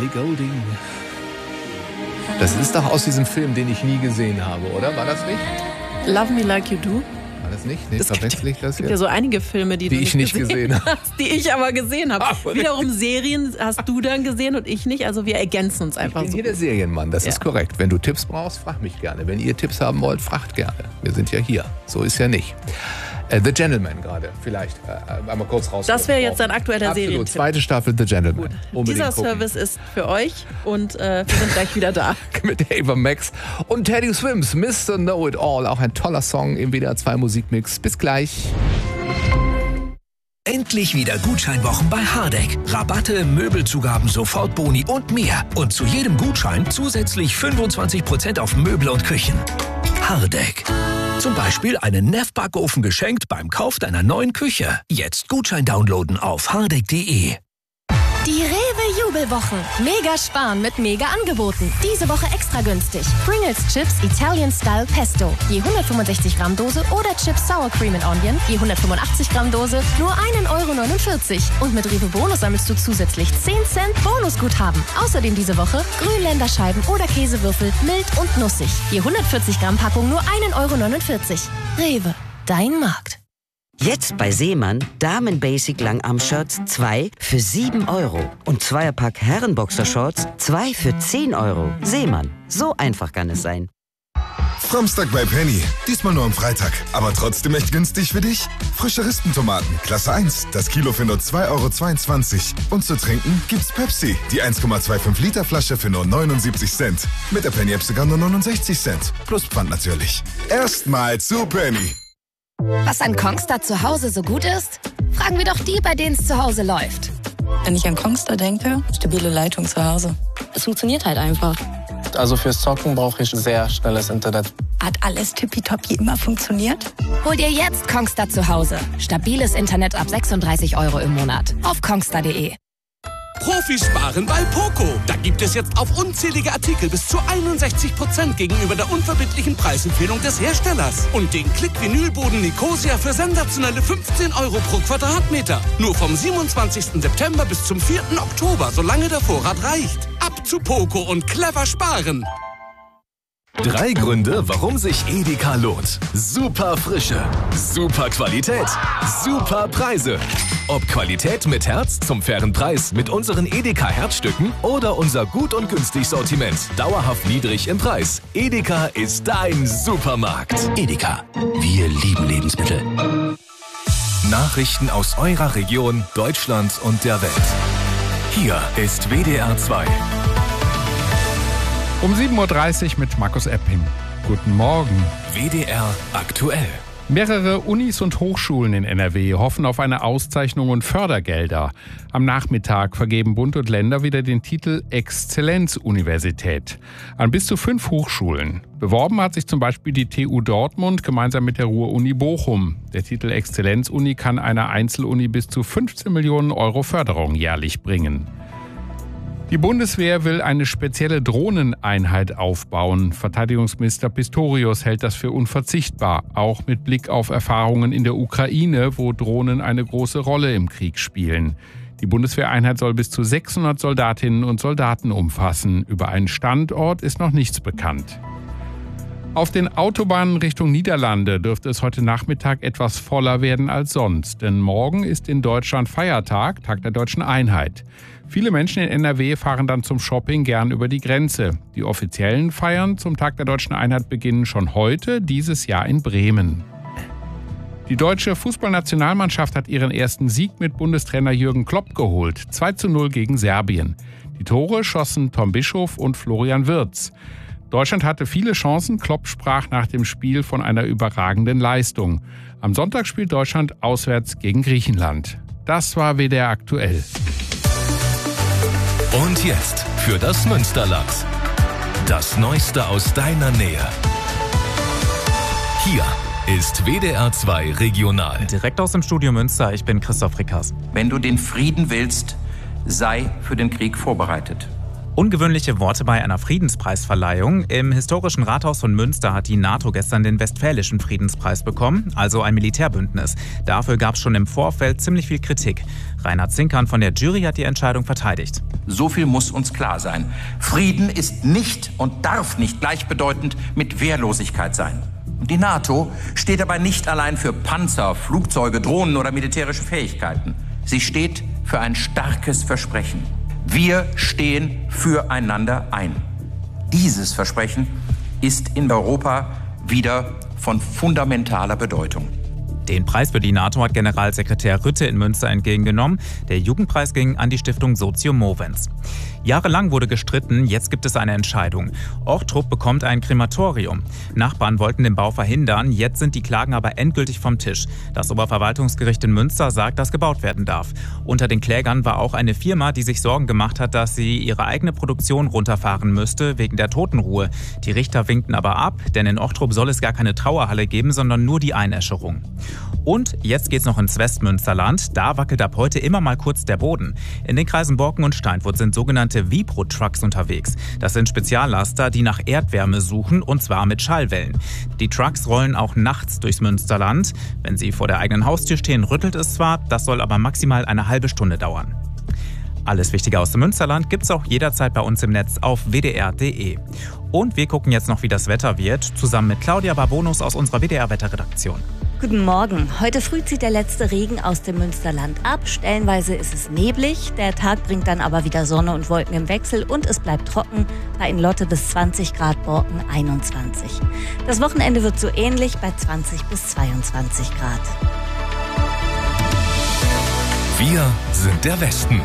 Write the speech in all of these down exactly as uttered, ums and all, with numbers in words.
Ellie Goulding. Das ist doch aus diesem Film, den ich nie gesehen habe, oder? War das nicht? Love Me Like You Do. War das nicht? Nee, Es gibt, verwechsel ich das es gibt jetzt? ja so einige Filme, die, Die du ich nicht gesehen gesehen habe. hast, die ich aber gesehen habe. Aber Wiederum Serien hast du dann gesehen und ich nicht. Also wir ergänzen uns Ich einfach bin so. hier der Serienmann, das Ja. ist korrekt. Wenn du Tipps brauchst, frag mich gerne. Wenn ihr Tipps haben wollt, fragt gerne. Wir sind ja hier. So ist ja nicht. Äh, The Gentleman gerade, vielleicht. Äh, einmal kurz raus. Das wäre jetzt ein aktueller Absolut. Serientipp. Zweite Staffel The Gentleman. Unbedingt Dieser gucken. Service ist für euch und äh, wir sind gleich wieder da. Mit Ava Max und Teddy Swims, Mister Know It All. Auch ein toller Song im W D R zwei Musikmix. Bis gleich. Endlich wieder Gutscheinwochen bei Hardegg. Rabatte, Möbelzugaben, Sofortboni und mehr. Und zu jedem Gutschein zusätzlich fünfundzwanzig Prozent auf Möbel und Küchen. Hardegg. Zum Beispiel einen Neff-Backofen geschenkt beim Kauf deiner neuen Küche. Jetzt Gutschein downloaden auf hardegg punkt de. Die Rewe-Jubelwochen. Mega sparen mit Mega-Angeboten. Diese Woche extra günstig. Pringles Chips Italian Style Pesto. Je hundertfünfundsechzig Gramm Dose oder Chips Sour Cream and Onion. Je hundertfünfundachtzig Gramm Dose. Nur ein Euro neunundvierzig. Und mit Rewe Bonus sammelst du zusätzlich zehn Cent Bonusguthaben. Außerdem diese Woche Grünländerscheiben oder Käsewürfel mild und nussig. Je hundertvierzig Gramm Packung nur ein Euro neunundvierzig. Rewe. Dein Markt. Jetzt bei Seemann Damen-Basic Langarm-Shirts zwei für sieben Euro. Und Zweierpack Herrenboxershorts zwei für zehn Euro. Seemann, so einfach kann es sein. Samstag bei Penny. Diesmal nur am Freitag. Aber trotzdem echt günstig für dich. Frische Rispentomaten, Klasse eins. Das Kilo für nur zwei Euro zweiundzwanzig. Und zu trinken gibt's Pepsi. Die eins Komma fünfundzwanzig Liter Flasche für nur neunundsiebzig Cent. Mit der Penny-App sogar nur neunundsechzig Cent. Plus Pfand natürlich. Erstmal zu Penny. Was an Kongstar zu Hause so gut ist? Fragen wir doch die, bei denen es zu Hause läuft. Wenn ich an Kongstar denke, stabile Leitung zu Hause. Es funktioniert halt einfach. Also fürs Zocken brauche ich sehr schnelles Internet. Hat alles tippitoppi immer funktioniert? Hol dir jetzt Kongstar zu Hause. Stabiles Internet ab sechsunddreißig Euro im Monat. Auf kongstar punkt de. Profisparen bei Poco. Da gibt es jetzt auf unzählige Artikel bis zu einundsechzig Prozent gegenüber der unverbindlichen Preisempfehlung des Herstellers. Und den Klick-Vinylboden Nicosia für sensationelle fünfzehn Euro pro Quadratmeter. Nur vom siebenundzwanzigsten September bis zum vierten Oktober, solange der Vorrat reicht. Ab zu Poco und clever sparen. Drei Gründe, warum sich Edeka lohnt. Super Frische, super Qualität, super Preise. Ob Qualität mit Herz zum fairen Preis mit unseren Edeka Herzstücken oder unser gut und günstig Sortiment dauerhaft niedrig im Preis. Edeka ist dein Supermarkt. Edeka. Wir lieben Lebensmittel. Nachrichten aus eurer Region, Deutschland und der Welt. Hier ist W D R zwei. Um sieben Uhr dreißig mit Markus Epping. Guten Morgen. W D R aktuell. Mehrere Unis und Hochschulen in N R W hoffen auf eine Auszeichnung und Fördergelder. Am Nachmittag vergeben Bund und Länder wieder den Titel Exzellenzuniversität an bis zu fünf Hochschulen. Beworben hat sich zum Beispiel die T U Dortmund gemeinsam mit der Ruhr-Uni Bochum. Der Titel Exzellenzuni kann einer Einzeluni bis zu fünfzehn Millionen Euro Förderung jährlich bringen. Die Bundeswehr will eine spezielle Drohneneinheit aufbauen. Verteidigungsminister Pistorius hält das für unverzichtbar, auch mit Blick auf Erfahrungen in der Ukraine, wo Drohnen eine große Rolle im Krieg spielen. Die Bundeswehreinheit soll bis zu sechshundert Soldatinnen und Soldaten umfassen. Über einen Standort ist noch nichts bekannt. Auf den Autobahnen Richtung Niederlande dürfte es heute Nachmittag etwas voller werden als sonst. Denn morgen ist in Deutschland Feiertag, Tag der Deutschen Einheit. Viele Menschen in N R W fahren dann zum Shopping gern über die Grenze. Die offiziellen Feiern zum Tag der Deutschen Einheit beginnen schon heute, dieses Jahr in Bremen. Die deutsche Fußballnationalmannschaft hat ihren ersten Sieg mit Bundestrainer Jürgen Klopp geholt. zwei zu null gegen Serbien. Die Tore schossen Tom Bischof und Florian Wirtz. Deutschland hatte viele Chancen. Klopp sprach nach dem Spiel von einer überragenden Leistung. Am Sonntag spielt Deutschland auswärts gegen Griechenland. Das war W D R aktuell. Und jetzt für das Münsterland. Das Neueste aus deiner Nähe. Hier ist W D R zwei Regional. Direkt aus dem Studio Münster, ich bin Christoph Rickers. Wenn du den Frieden willst, sei für den Krieg vorbereitet. Ungewöhnliche Worte bei einer Friedenspreisverleihung. Im historischen Rathaus von Münster hat die NATO gestern den Westfälischen Friedenspreis bekommen, also ein Militärbündnis. Dafür gab es schon im Vorfeld ziemlich viel Kritik. Reinhard Zinkern von der Jury hat die Entscheidung verteidigt. So viel muss uns klar sein. Frieden ist nicht und darf nicht gleichbedeutend mit Wehrlosigkeit sein. Und die NATO steht dabei nicht allein für Panzer, Flugzeuge, Drohnen oder militärische Fähigkeiten. Sie steht für ein starkes Versprechen. Wir stehen füreinander ein. Dieses Versprechen ist in Europa wieder von fundamentaler Bedeutung. Den Preis für die NATO hat Generalsekretär Rütte in Münster entgegengenommen. Der Jugendpreis ging an die Stiftung Socio Movens. Jahrelang wurde gestritten, jetzt gibt es eine Entscheidung. Ochtrup bekommt ein Krematorium. Nachbarn wollten den Bau verhindern, jetzt sind die Klagen aber endgültig vom Tisch. Das Oberverwaltungsgericht in Münster sagt, dass gebaut werden darf. Unter den Klägern war auch eine Firma, die sich Sorgen gemacht hat, dass sie ihre eigene Produktion runterfahren müsste wegen der Totenruhe. Die Richter winkten aber ab, denn in Ochtrup soll es gar keine Trauerhalle geben, sondern nur die Einäscherung. Und jetzt geht's noch ins Westmünsterland. Da wackelt ab heute immer mal kurz der Boden. In den Kreisen Borken und Steinfurt sind sogenannte Vibro-Trucks unterwegs. Das sind Speziallaster, die nach Erdwärme suchen, und zwar mit Schallwellen. Die Trucks rollen auch nachts durchs Münsterland. Wenn sie vor der eigenen Haustür stehen, rüttelt es zwar, das soll aber maximal eine halbe Stunde dauern. Alles Wichtige aus dem Münsterland gibt's auch jederzeit bei uns im Netz auf w d r punkt d e. Und wir gucken jetzt noch, wie das Wetter wird, zusammen mit Claudia Barbonus aus unserer W D R-Wetterredaktion. Guten Morgen. Heute früh zieht der letzte Regen aus dem Münsterland ab. Stellenweise ist es neblig. Der Tag bringt dann aber wieder Sonne und Wolken im Wechsel und es bleibt trocken. Bei Inlotte bis zwanzig Grad, Borken einundzwanzig. Das Wochenende wird so ähnlich bei zwanzig bis zweiundzwanzig Grad. Wir sind der Westen.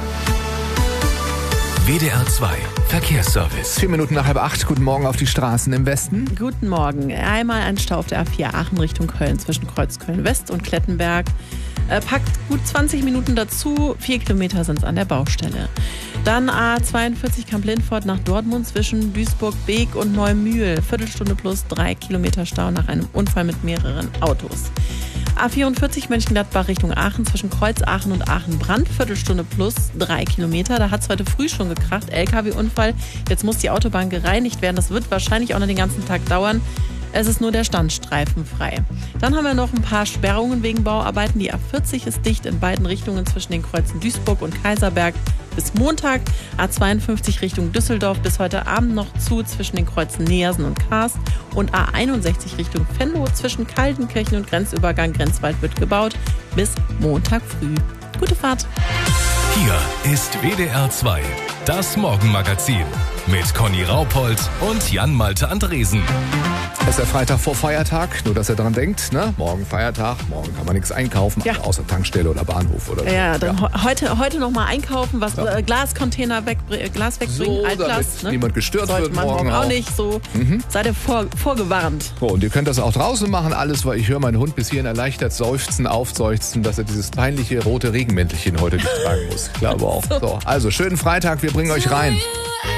W D R zwei Verkehrsservice. Vier Minuten nach halb acht. Guten Morgen auf die Straßen im Westen. Guten Morgen. Einmal ein Stau auf der A vier Aachen Richtung Köln zwischen Kreuz Köln-West und Klettenberg. Äh, packt gut zwanzig Minuten dazu. Vier Kilometer sind es an der Baustelle. Dann A zweiundvierzig Kamp-Lindfort nach Dortmund zwischen Duisburg-Beek und Neumühl. Viertelstunde plus drei Kilometer Stau nach einem Unfall mit mehreren Autos. A vierundvierzig Mönchengladbach Richtung Aachen zwischen Kreuz Aachen und Aachen-Brand. Viertelstunde plus drei Kilometer. Da hat es heute früh schon gekracht. L K W-Unfall. Jetzt muss die Autobahn gereinigt werden. Das wird wahrscheinlich auch noch den ganzen Tag dauern. Es ist nur der Standstreifen frei. Dann haben wir noch ein paar Sperrungen wegen Bauarbeiten. Die A vierzig ist dicht in beiden Richtungen zwischen den Kreuzen Duisburg und Kaiserberg bis Montag. A zweiundfünfzig Richtung Düsseldorf bis heute Abend noch zu zwischen den Kreuzen Neersen und Kaas. Und A einundsechzig Richtung Venlo zwischen Kaltenkirchen und Grenzübergang Grenzwald wird gebaut bis Montag früh. Gute Fahrt. Hier ist W D R zwei, das Morgenmagazin mit Conny Raupold und Jan-Malte Andresen. Es ist der Freitag vor Feiertag, nur dass ihr daran denkt, ne? Morgen Feiertag, morgen kann man nichts einkaufen, ja. außer Tankstelle oder Bahnhof oder so. Ja, dann ja. heute, heute noch mal einkaufen, was ja. äh, Glascontainer weg, Glas wegbringen, so, Altglas. Damit ne? niemand gestört Sollte wird man morgen morgen auch auch nicht so. Mhm. Seid ihr vor, vorgewarnt. So, und ihr könnt das auch draußen machen, alles, weil ich höre meinen Hund bis hierhin erleichtert seufzen, aufseufzen, dass er dieses peinliche rote Regenmäntelchen heute nicht tragen muss. Ich glaube auch. So. So, also schönen Freitag, wir bringen euch rein.